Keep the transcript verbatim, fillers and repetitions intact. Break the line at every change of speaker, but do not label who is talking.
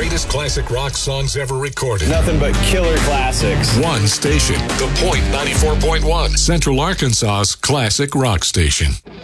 greatest classic rock songs ever recorded.
Nothing but killer classics.
One station, The Point ninety-four point one, Central Arkansas's classic rock station.